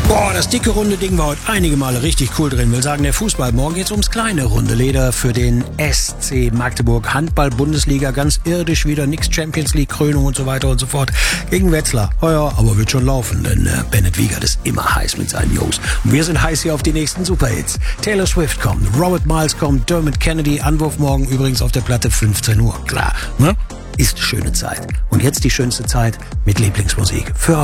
Boah, das dicke runde Ding war heute einige Male richtig cool drin. Will sagen, der Fußball. Morgen geht's ums kleine runde Leder für den SC Magdeburg. Handball-Bundesliga, ganz irdisch wieder. Nix Champions League, Krönung und so weiter und so fort. Gegen Wetzlar. Oh ja, aber wird schon laufen, denn Bennett Wiegert ist immer heiß mit seinen Jungs. Und wir sind heiß hier auf die nächsten Superhits. Taylor Swift kommt, Robert Miles kommt, Dermot Kennedy. Anwurf morgen übrigens auf der Platte 15 Uhr. Klar, ne? Ist schöne Zeit. Und jetzt die schönste Zeit mit Lieblingsmusik. Für